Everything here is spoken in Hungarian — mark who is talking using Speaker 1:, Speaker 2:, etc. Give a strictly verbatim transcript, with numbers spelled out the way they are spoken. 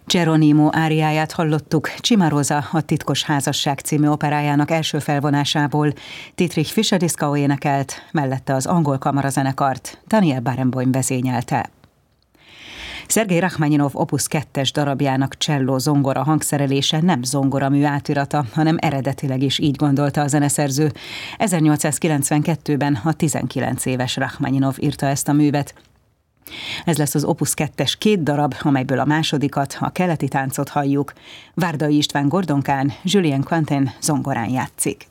Speaker 1: Geronimo áriáját hallottuk Cimarosa, a Titkos házasság című operájának első felvonásából. Dietrich Fischer-Dieskau énekelt, mellette az angol kamarazenekart Daniel Barenboim vezényelte. Szergej Rachmaninov Opus kettes darabjának cselló zongora hangszerelése nem zongoramű átirata, hanem eredetileg is így gondolta a zeneszerző. ezernyolcszázkilencvenkettőben a tizenkilenc éves Rachmaninov írta ezt a művet. Ez lesz az Opus kettes két darab, amelyből a másodikat, a keleti táncot halljuk. Várdai István gordonkán, Julien Quentin zongorán játszik.